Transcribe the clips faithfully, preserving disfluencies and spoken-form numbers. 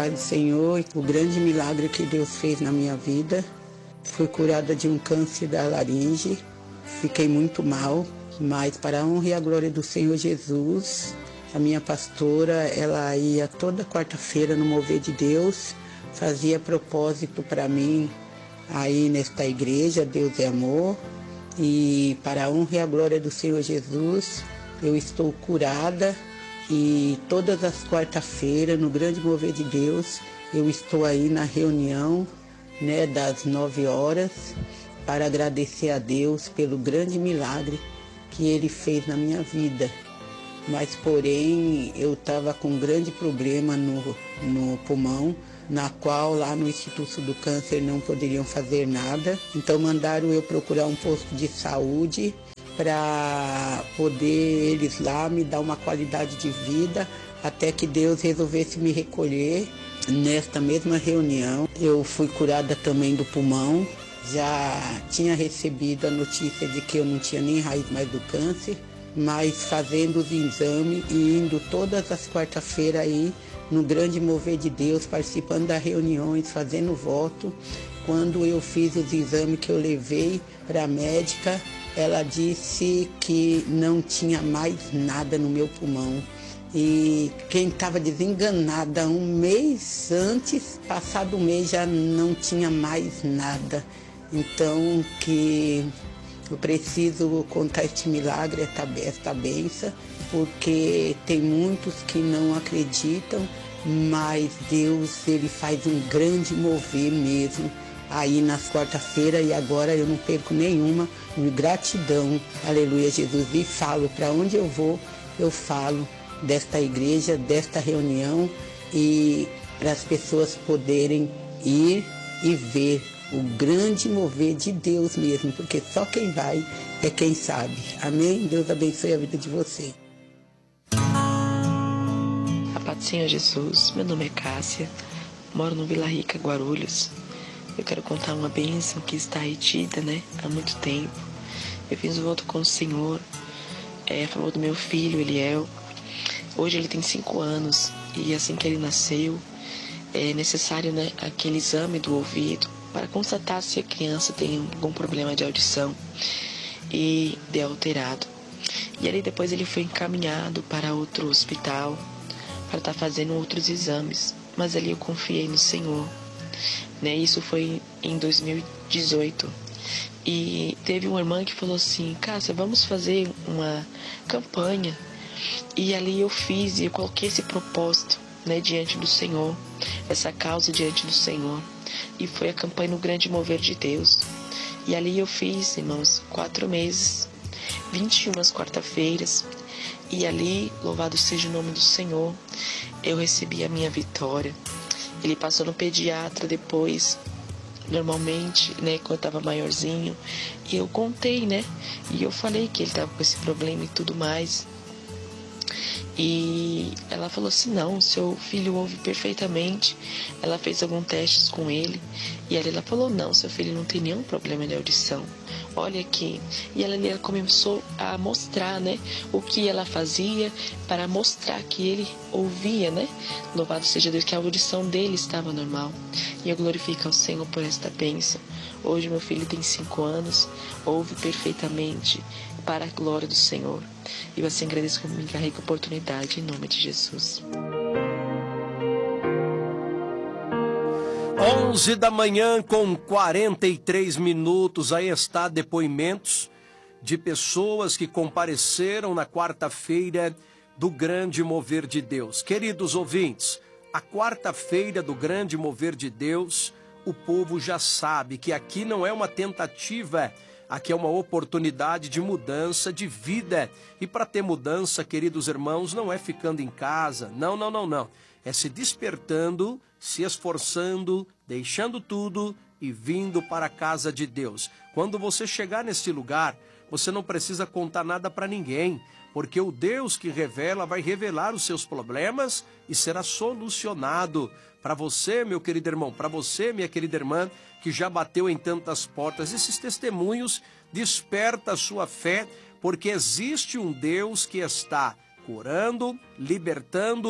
paz do Senhor e o grande milagre que Deus fez na minha vida. Fui curada de um câncer da laringe, fiquei muito mal, mas para a honra e a glória do Senhor Jesus, a minha pastora, ela ia toda quarta-feira no Mover de Deus, fazia propósito para mim aí nesta igreja, Deus é Amor, e para a honra e a glória do Senhor Jesus, eu estou curada e todas as quarta-feiras, no grande Mover de Deus, eu estou aí na reunião, né, das nove horas, para agradecer a Deus pelo grande milagre que Ele fez na minha vida. Mas, porém, eu estava com um grande problema no, no pulmão, na qual lá no Instituto do Câncer não poderiam fazer nada. Então mandaram eu procurar um posto de saúde para poder eles lá me dar uma qualidade de vida, até que Deus resolvesse me recolher. Nesta mesma reunião, eu fui curada também do pulmão, já tinha recebido a notícia de que eu não tinha nem raiz mais do câncer, mas fazendo os exames e indo todas as quarta-feiras aí no grande Mover de Deus, participando das reuniões, fazendo voto. Quando eu fiz os exames que eu levei para a médica, ela disse que não tinha mais nada no meu pulmão. E quem estava desenganada um mês antes, passado um mês já não tinha mais nada. Então, que eu preciso contar este milagre, esta, esta benção, porque tem muitos que não acreditam, mas Deus, Ele faz um grande mover mesmo aí nas quarta-feiras, e agora eu não perco nenhuma, gratidão, aleluia Jesus, e falo, para onde eu vou, eu falo desta igreja, desta reunião, e para as pessoas poderem ir e ver o grande mover de Deus mesmo, porque só quem vai é quem sabe. Amém? Deus abençoe a vida de você. A paz do Senhor Jesus, meu nome é Cássia, moro no Vila Rica, Guarulhos. Eu quero contar uma bênção que está retida, né, há muito tempo. Eu fiz um voto com o Senhor, é, a favor do meu filho, Eliel. Hoje ele tem cinco anos e assim que ele nasceu, é necessário, né, aquele exame do ouvido para constatar se a criança tem algum problema de audição e de alterado. E ali depois ele foi encaminhado para outro hospital para estar fazendo outros exames, mas ali eu confiei no Senhor, né? Isso foi em dois mil e dezoito. E teve uma irmã que falou assim: Cássia, vamos fazer uma campanha. E ali eu fiz e eu coloquei esse propósito, né, diante do Senhor, essa causa diante do Senhor. E foi a campanha no Grande Mover de Deus. E ali eu fiz, irmãos, quatro meses, vinte e uma quarta-feiras. E ali, louvado seja o nome do Senhor, eu recebi a minha vitória. Ele passou no pediatra depois, normalmente, né, quando eu estava maiorzinho. E eu contei, né, e eu falei que ele estava com esse problema e tudo mais. E ela falou assim: não, seu filho ouve perfeitamente. Ela fez alguns testes com ele e ela falou: não, seu filho não tem nenhum problema de audição, olha aqui. E ela, ela começou a mostrar, né, o que ela fazia para mostrar que ele ouvia, né, louvado seja Deus, que a audição dele estava normal. E eu glorifico ao Senhor por esta bênção. Hoje meu filho tem cinco anos, ouve perfeitamente, para a glória do Senhor. E eu assim agradeço por me rica oportunidade, em nome de Jesus. onze da manhã com quarenta e três minutos, aí está depoimentos de pessoas que compareceram na quarta-feira do Grande Mover de Deus. Queridos ouvintes, a quarta-feira do Grande Mover de Deus, o povo já sabe que aqui não é uma tentativa, aqui é uma oportunidade de mudança de vida. E para ter mudança, queridos irmãos, não é ficando em casa, não, não, não, não. É se despertando, se esforçando, deixando tudo e vindo para a casa de Deus. Quando você chegar nesse lugar, você não precisa contar nada para ninguém, porque o Deus que revela vai revelar os seus problemas e será solucionado. Para você, meu querido irmão, para você, minha querida irmã, que já bateu em tantas portas, esses testemunhos desperta a sua fé, porque existe um Deus que está curando, libertando,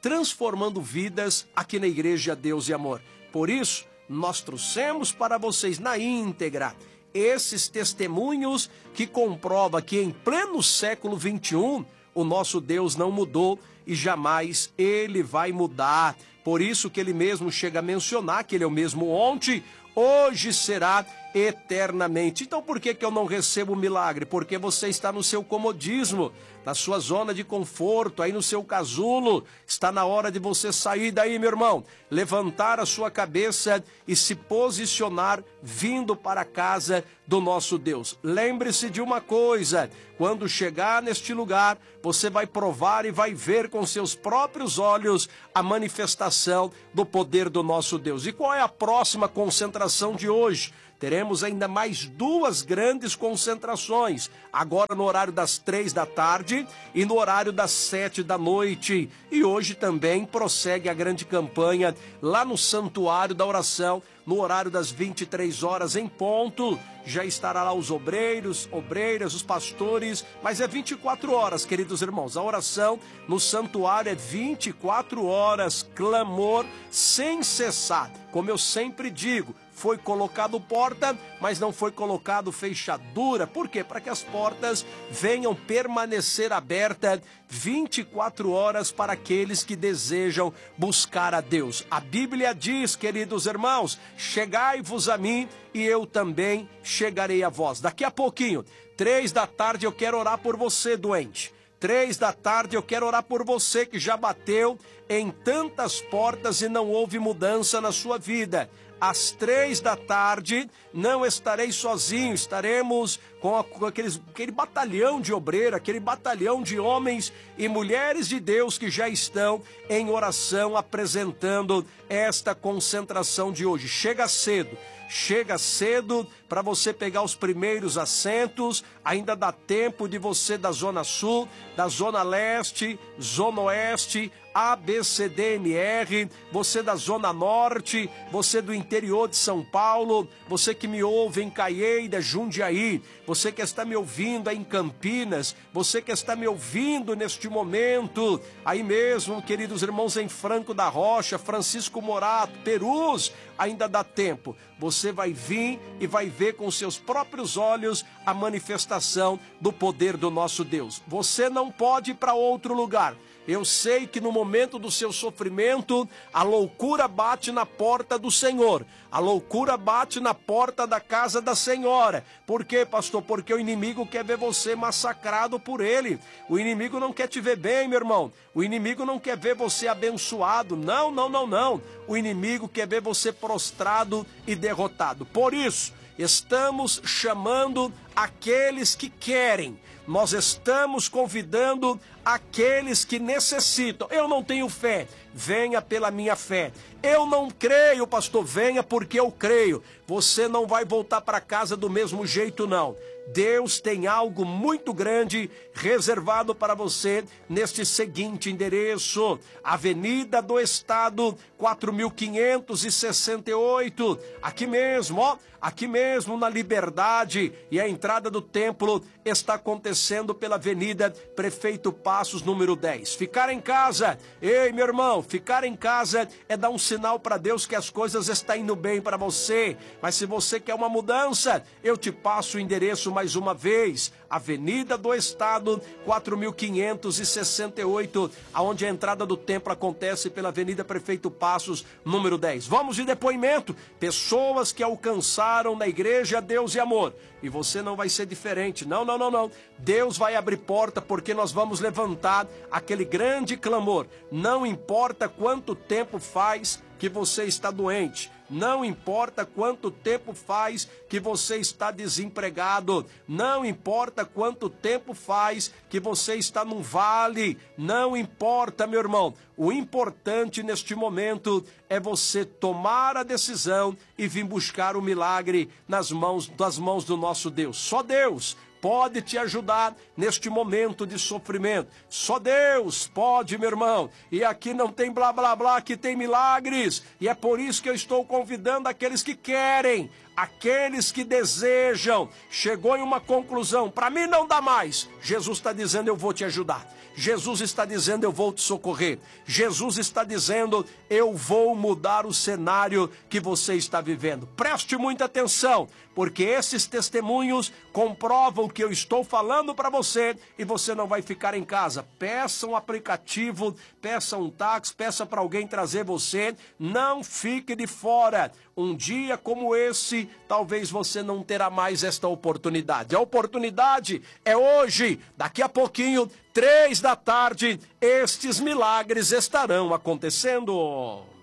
transformando vidas aqui na Igreja Deus e Amor. Por isso, nós trouxemos para vocês na íntegra esses testemunhos que comprovam que em pleno século vinte e um, o nosso Deus não mudou e jamais ele vai mudar. Por isso que ele mesmo chega a mencionar que ele é o mesmo ontem, hoje será eternamente. Então por que que eu não recebo o milagre? Porque você está no seu comodismo, na sua zona de conforto, aí no seu casulo. Está na hora de você sair daí, meu irmão, levantar a sua cabeça e se posicionar vindo para a casa do nosso Deus. Lembre-se de uma coisa, quando chegar neste lugar, você vai provar e vai ver com seus próprios olhos a manifestação do poder do nosso Deus. E qual é a próxima concentração de hoje? Teremos ainda mais duas grandes concentrações, agora no horário das três da tarde e no horário das sete da noite. E hoje também prossegue a grande campanha lá no Santuário da Oração, no horário das vinte e três horas em ponto. Já estará lá os obreiros, obreiras, os pastores, mas é vinte e quatro horas, queridos irmãos. A oração no santuário é vinte e quatro horas, clamor sem cessar. Como eu sempre digo, foi colocado porta, mas não foi colocado fechadura. Por quê? Para que as portas venham permanecer abertas vinte e quatro horas para aqueles que desejam buscar a Deus. A Bíblia diz, queridos irmãos, chegai-vos a mim e eu também chegarei a vós. Daqui a pouquinho, três da tarde, eu quero orar por você, doente. Três da tarde eu quero orar por você que já bateu em tantas portas e não houve mudança na sua vida. Às três da tarde não estarei sozinho, estaremos com, a, com aqueles, aquele batalhão de obreiro, aquele batalhão de homens e mulheres de Deus que já estão em oração apresentando esta concentração de hoje. Chega cedo. Chega cedo para você pegar os primeiros assentos, ainda dá tempo de você da Zona Sul, da Zona Leste, Zona Oeste, A, B, C, D, M, R, você da Zona Norte, você do interior de São Paulo, você que me ouve em Caieiras, Jundiaí, você que está me ouvindo aí em Campinas, você que está me ouvindo neste momento, aí mesmo, queridos irmãos, em Franco da Rocha, Francisco Morato, Perus, ainda dá tempo. Você vai vir e vai ver com seus próprios olhos a manifestação do poder do nosso Deus. Você não pode ir para outro lugar. Eu sei que no momento do seu sofrimento, a loucura bate na porta do Senhor. A loucura bate na porta da casa da Senhora. Por quê, pastor? Porque o inimigo quer ver você massacrado por ele. O inimigo não quer te ver bem, meu irmão. O inimigo não quer ver você abençoado. Não, não, não, não. O inimigo quer ver você prostrado e derrotado. Por isso, estamos chamando aqueles que querem. Nós estamos convidando aqueles que necessitam. Eu não tenho fé, venha pela minha fé. Eu não creio, pastor, venha porque eu creio. Você não vai voltar para casa do mesmo jeito, não. Deus tem algo muito grande reservado para você neste seguinte endereço: Avenida do Estado, quatro mil quinhentos e sessenta e oito, aqui mesmo, ó, aqui mesmo na Liberdade, e a entrada do templo está acontecendo pela Avenida Prefeito Passos, número dez. Ficar em casa, ei meu irmão, ficar em casa é dar um sinal para Deus que as coisas estão indo bem para você, mas se você quer uma mudança, eu te passo o endereço mais uma vez: Avenida do Estado, quatro mil quinhentos e sessenta e oito, aonde a entrada do templo acontece pela Avenida Prefeito Passos, número dez. Vamos de depoimento, pessoas que alcançaram na Igreja Deus e Amor, e você não vai ser diferente. Não, não, não, não. Deus vai abrir porta, porque nós vamos levantar aquele grande clamor. Não importa quanto tempo faz que você está doente, não importa quanto tempo faz que você está desempregado, não importa quanto tempo faz que você está num vale, não importa, meu irmão. O importante neste momento é você tomar a decisão e vir buscar o milagre nas mãos, das mãos do nosso Deus. Só Deus pode te ajudar neste momento de sofrimento. Só Deus pode, meu irmão. E aqui não tem blá blá blá, aqui tem milagres. E é por isso que eu estou convidando aqueles que querem Aqueles que desejam, chegou em uma conclusão, para mim não dá mais. Jesus está dizendo, eu vou te ajudar. Jesus está dizendo, eu vou te socorrer. Jesus está dizendo, eu vou mudar o cenário que você está vivendo. Preste muita atenção, porque esses testemunhos comprovam o que eu estou falando para você e você não vai ficar em casa. Peça um aplicativo, peça um táxi, peça para alguém trazer você. Não fique de fora. Um dia como esse, talvez você não terá mais esta oportunidade. A oportunidade é hoje, daqui a pouquinho, três da tarde, estes milagres estarão acontecendo.